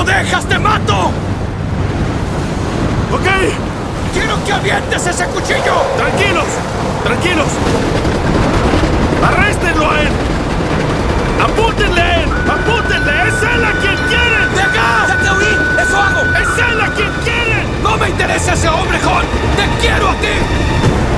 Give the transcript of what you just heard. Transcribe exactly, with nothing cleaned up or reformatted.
dejas, te mato! ¡Ok! ¡Quiero que avientes ese cuchillo! ¡Tranquilos! ¡Tranquilos!